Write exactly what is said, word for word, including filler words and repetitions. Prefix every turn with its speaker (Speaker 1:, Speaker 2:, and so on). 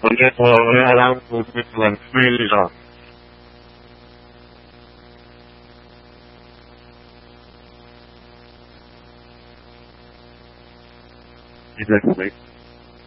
Speaker 1: Perché poi era un po' più tranquilla. Exactly.